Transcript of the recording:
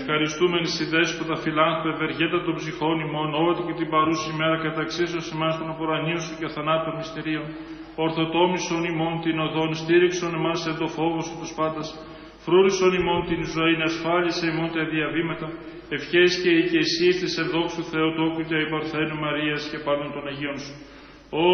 Ευχαριστούμενοι στη δέσποτα φιλάνθρωπε, ευεργέτα των ψυχών ημών, ό,τι και την παρούση ημέρα καταξίσως εμάς των απορανίων σου και θανάτων μυστηρίων, ορθοτόμησον ημών την οδόν, στήριξον εμάς εν το φόβο σου τους πάντας, φρούρισον ημών την ζωή, ασφάλισε ημών τα διαβήματα, ευχές και οικεσίες της ευδόξου Θεοτόκου και η Παρθένου Μαρίας και πάντων των Αγίων σου.